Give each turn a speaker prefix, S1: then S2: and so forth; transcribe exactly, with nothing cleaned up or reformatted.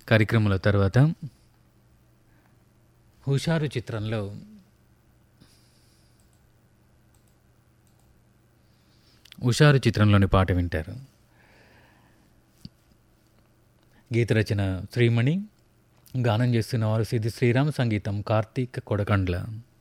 S1: కార్యక్రమంలో తర్వాత హుషారు చిత్రంలో హుషారు చిత్రంలోని పాట వింటారు. గీత రచన శ్రీమణి, గానం చేస్తున్న వారు సిద్ధి శ్రీరామ్, సంగీతం కార్తీక్ కొడకండ్ల.